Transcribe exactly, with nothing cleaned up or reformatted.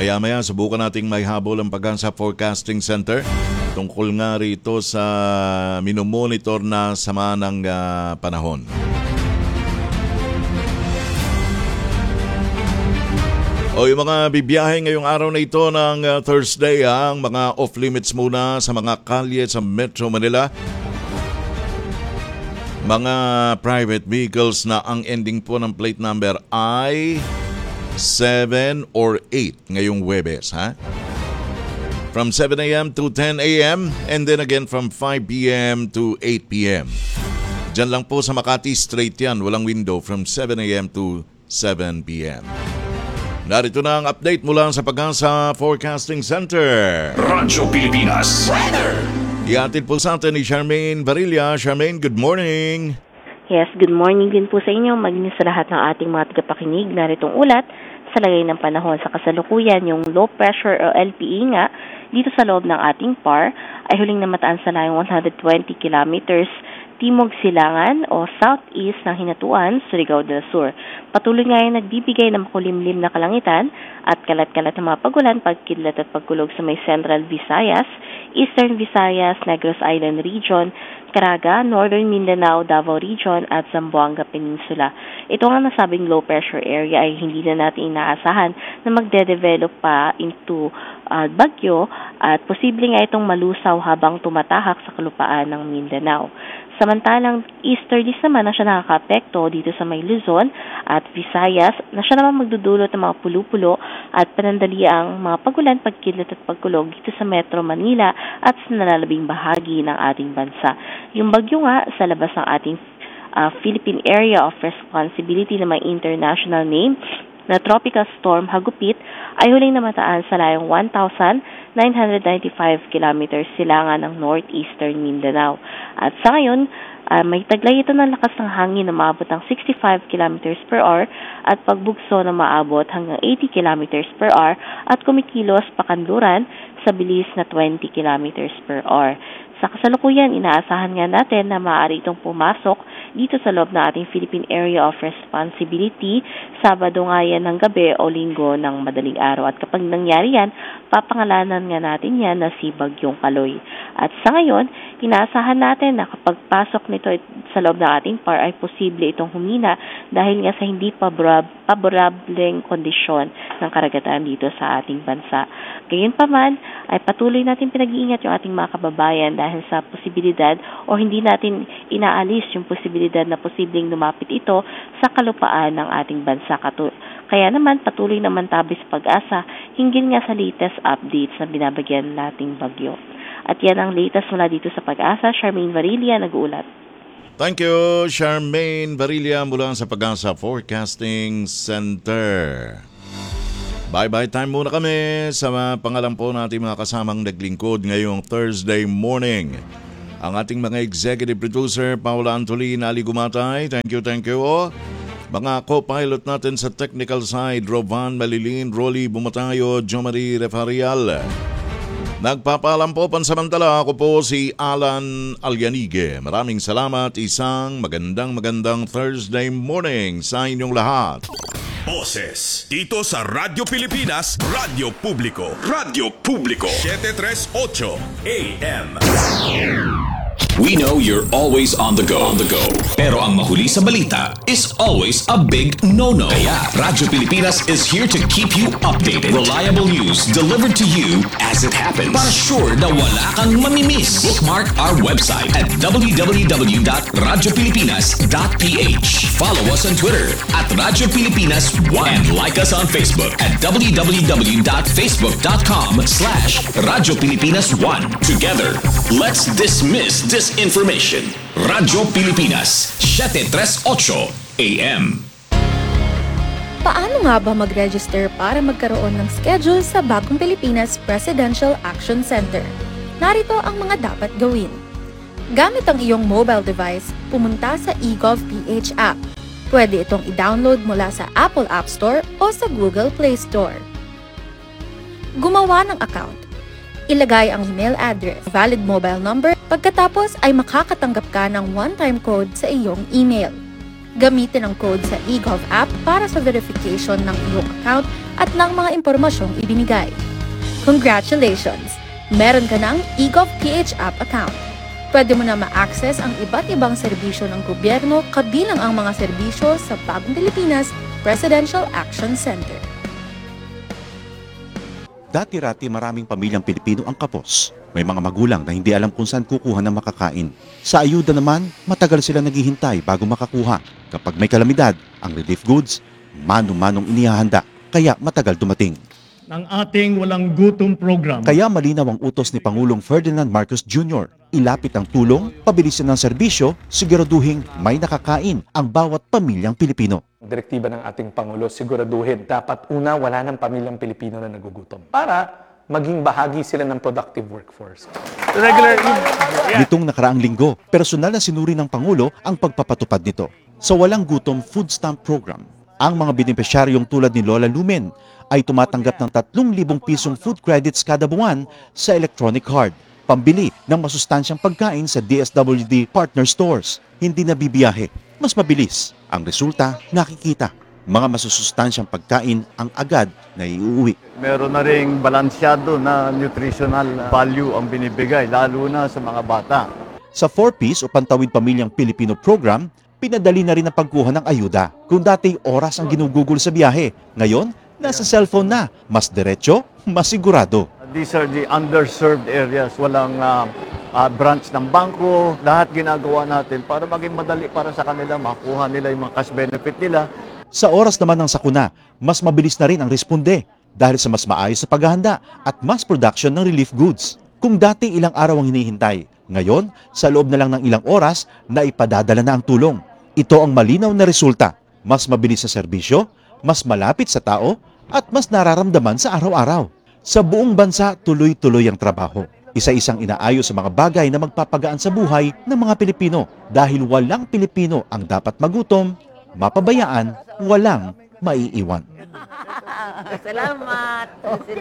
Maya-maya, subukan nating may habol ang Pag-asa Forecasting Center tungkol nga rito sa minomonitor na sama ng uh, panahon. O yung mga bibiyahe ngayong araw na ito ng uh, Thursday, ha, ang mga off-limits muna sa mga kalye sa Metro Manila. Mga private vehicles na ang ending po ng plate number ay seven or eight ngayong Huwebes, ha? From seven a.m. to ten a.m. and then again from five p.m. to eight p.m. Diyan lang po sa Makati, straight yan, walang window, from seven a.m. to seven p.m. Narito na ang update mula sa Pag-asa Forecasting Center. Radyo Pilipinas Weather. Iatid po sa atin ni Charmaine Barilla. Charmaine, good morning. Yes, good morning din po sa inyo. Maging sa lahat ng ating mga tagapakinig. Naritong ulat sa lagay ng panahon sa kasalukuyan. Yung low pressure o L P E nga dito sa loob ng ating P A R ay huling namataan sa layong one hundred twenty kilometers timog silangan o southeast ng Hinatuan, Surigao del Sur. Patuloy nga yung nagbibigay ng makulimlim na kalangitan at kalat-kalat na mga pagulan, pagkidlat at pagkulog sa may Central Visayas, Eastern Visayas, Negros Island Region, Caraga, Northern Mindanao, Davao Region at Zamboanga Peninsula. Ito nga nasabing low pressure area ay hindi na natin inaasahan na magde-develop pa into uh, bagyo at posible nga itong malusaw habang tumatahak sa kalupaan ng Mindanao. Samantalang easterlies naman na siya nakaka-apekto dito sa may Luzon at Visayas na siya naman magdudulot ng mga pulo-pulo at panandaliang mga pagulan, pagkidlat at pagkulog dito sa Metro Manila at sa nalalabing bahagi ng ating bansa. Yung bagyo nga sa labas ng ating uh, Philippine Area of Responsibility na may international name na Tropical Storm Hagupit ay huling namataan sa layong one thousand nine hundred ninety-five kilometers silangan ng northeastern Mindanao. At sa ngayon, uh, may taglay ito ng lakas ng hangin na maabot ng sixty-five kilometers per hour at pagbugso na maabot hanggang eighty kilometers per hour at kumikilos pakanluran sa bilis na twenty kilometers per hour. Sa kasalukuyan, inaasahan nga natin na maaari itong pumasok dito sa loob ng ating Philippine Area of Responsibility Sabado nga yan ng gabi o Linggo ng madaling araw. At kapag nangyari yan, papangalanan nga natin yan na si Bagyong Kaloy. At sa ngayon, inaasahan natin na kapag pasok nito sa loob ng ating P A R ay posible itong humina dahil nga sa hindi paborableng kondisyon ng karagatan dito sa ating bansa. Gayunpaman, ay patuloy natin pinag-iingat yung ating mga kababayan dahil sa posibilidad o hindi natin inaalis yung posibilidad na posibleng lumapit ito sa kalupaan ng ating bansa. Kaya naman, patuloy naman tabi sa Pag-asa hinggil nga sa latest updates na binabagyan nating bagyo. At yan ang latest mula dito sa Pag-asa. Charmaine Barilla, nag-uulat. Thank you, Charmaine Barilla mula sa Pag-asa Forecasting Center. Bye-bye time muna kami sa pangalan po natin mga kasamang naglingkod ngayong Thursday morning. Ang ating mga executive producer, Paula Antolin, Ali Gumatay, thank you, thank you. Oh. Mga co-pilot natin sa technical side, Rovan Malilin, Rolly Bumatayo, Jo Marie Refarial. Nagpapaalam po pansamantala, ako po si Alan Alyanige. Maraming salamat, isang magandang magandang Thursday morning sa inyong lahat. Boses dito sa Radyo Pilipinas, Radyo Publiko. Radyo Publiko seven thirty-eight A M. We know you're always on the go, on the go. Pero ang mahuli sa balita is always a big no-no. Kaya Radyo Pilipinas is here to keep you updated. Reliable news delivered to you as it happens. Para sure na wala kang mamimiss. Bookmark our website at w w w dot radyo pilipinas dot p h. Follow us on Twitter at Radyo Pilipinas one. And like us on Facebook at w w w dot facebook dot com slash Radyo Pilipinas one. Together, let's dismiss this information. Radyo Pilipinas, seven thirty-eight A M. Paano nga ba mag-register para magkaroon ng schedule sa Bagong Pilipinas Presidential Action Center? Narito ang mga dapat gawin. Gamit ang iyong mobile device, pumunta sa eGovPH app. Pwede itong i-download mula sa Apple App Store o sa Google Play Store. Gumawa ng account. Ilagay ang email address, valid mobile number, pagkatapos ay makakatanggap ka ng one-time code sa iyong email. Gamitin ang code sa eGov app para sa verification ng iyong account at ng mga impormasyong ibinigay. Congratulations! Meron ka ng eGov P H app account. Pwede mo na ma-access ang iba't ibang serbisyo ng gobyerno kabilang ang mga serbisyo sa Bagong Pilipinas Presidential Action Center. Dati-rati maraming pamilyang Pilipino ang kapos. May mga magulang na hindi alam kung saan kukuha ng makakain. Sa ayuda naman, matagal sila naghihintay bago makakuha. Kapag may kalamidad, ang relief goods, mano-manong inihahanda, kaya matagal dumating. Ng ating walang gutom program. Kaya malinaw ang utos ni Pangulong Ferdinand Marcos Junior Ilapit ang tulong, pabilisin ng serbisyo, siguraduhin may nakakain ang bawat pamilyang Pilipino. Direktiba ng ating Pangulo, siguraduhin dapat una wala ng pamilyang Pilipino na nagugutom para maging bahagi sila ng productive workforce. Regular Nitong nakaraang linggo, personal na sinuri ng Pangulo ang pagpapatupad nito. Sa Walang Gutom Food Stamp Program, ang mga benepisyaryong tulad ni Lola Lumen ay tumatanggap ng tatlong libong pisong food credits kada buwan sa electronic card, pambili ng masustansyang pagkain sa D S W D partner stores. Hindi na bibiyahe, mas mabilis. Ang resulta, nakikita. Mga masusustansyang pagkain ang agad na iuwi. Meron na ring balansyado na nutritional value ang binibigay, lalo na sa mga bata. Sa four piece o Pantawid Pamilyang Pilipino program, pinadali na rin ang pagkuha ng ayuda. Kung dati oras ang ginugugol sa biyahe, ngayon, nasa cellphone na. Mas diretso, mas sigurado. These are the underserved areas. Walang uh, uh, branch ng bangko. Lahat ginagawa natin para maging madali para sa kanila, makuha nila yung mga cash benefit nila. Sa oras naman ng sakuna, mas mabilis na rin ang responde dahil sa mas maayos na paghahanda at mass production ng relief goods. Kung dati ilang araw ang hinihintay, ngayon, sa loob na lang ng ilang oras, na ipadadala na ang tulong. Ito ang malinaw na resulta. Mas mabilis sa serbisyo, mas malapit sa tao, at mas nararamdaman sa araw-araw. Sa buong bansa, tuloy-tuloy ang trabaho. Isa-isang inaayos sa mga bagay na magpapagaan sa buhay ng mga Pilipino dahil walang Pilipino ang dapat magutom, mapabayaan, walang maiiwan. Salamat.